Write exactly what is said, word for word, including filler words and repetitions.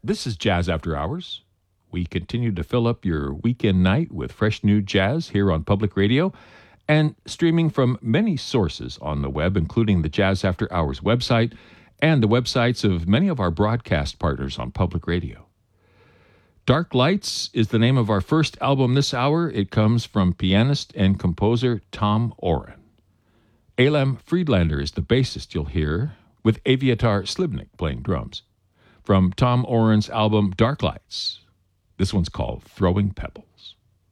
This is Jazz After Hours. We continue to fill up your weekend night with fresh new jazz here on Public Radio and streaming from many sources on the web, including the Jazz After Hours website and the websites of many of our broadcast partners on Public Radio. Dark Lights is the name of our first album this hour. It comes from pianist and composer Tom Oren. Elam Friedlander is the bassist you'll hear, with Aviatar Slibnik playing drums. From Tom Oren's album Dark Lights, this one's called Throwing Pebbles.